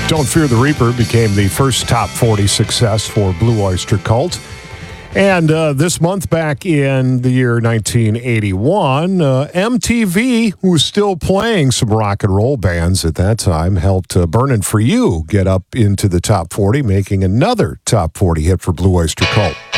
Don't Fear the Reaper became the first top 40 success for Blue Oyster Cult. And this month, back in the year 1981, MTV, who was still playing some rock and roll bands at that time, helped Burnin' For You get up into the top 40, making another top 40 hit for Blue Oyster Cult.